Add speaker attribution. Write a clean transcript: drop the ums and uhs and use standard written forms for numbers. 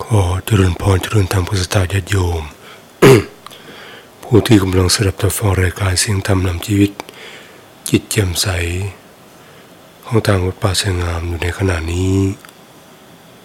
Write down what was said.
Speaker 1: ขอเจริญพรเจริญธรรมพุทธศาสนาญาติโยม ผู้ที่กำลังสดับรับฟังรายการเสียงธรรมนำชีวิตจิตแจ่มใสของทางวัดป่าไทรงามอยู่ในขณะนี้